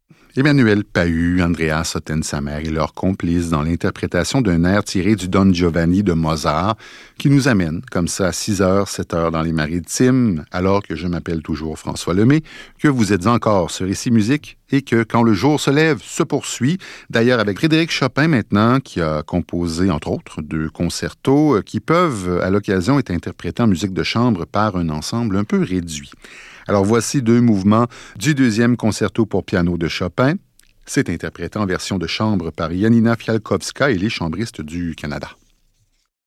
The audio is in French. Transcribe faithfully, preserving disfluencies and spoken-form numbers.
Emmanuel Pahud, Andrea Sotten-Samer et leurs complices dans l'interprétation d'un air tiré du Don Giovanni de Mozart qui nous amène comme ça à six heures, sept heures dans les Maritimes, alors que je m'appelle toujours François Lemay, que vous êtes encore sur Ici Musique et que Quand le jour se lève se poursuit. D'ailleurs avec Frédéric Chopin maintenant qui a composé entre autres deux concertos qui peuvent à l'occasion être interprétés en musique de chambre par un ensemble un peu réduit. Alors voici deux mouvements du deuxième concerto pour piano de Chopin. C'est interprété en version de chambre par Janina Fialkowska et les chambristes du Canada.